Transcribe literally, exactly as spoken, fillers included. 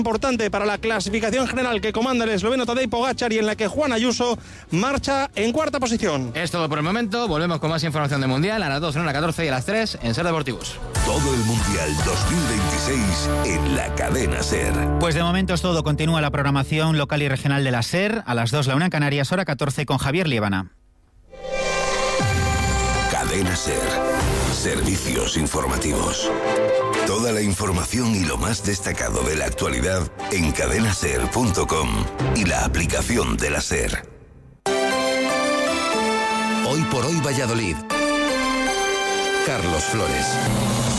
Importante para la clasificación general que comanda el esloveno Tadej Pogačar y en la que Juan Ayuso marcha en cuarta posición. Es todo por el momento, volvemos con más información del Mundial a las dos, a las catorce y a las tres en Ser Deportivos. Todo el Mundial dos mil veintiséis en la cadena Ser. Pues de momento es todo, continúa la programación local y regional de la Ser, a las dos la una en Canarias, hora catorce con Javier Liébana. Cadena Ser. Servicios informativos. Toda la información y lo más destacado de la actualidad en cadena ser punto com y la aplicación de la Ser. Hoy por hoy Valladolid. Carlos Flores.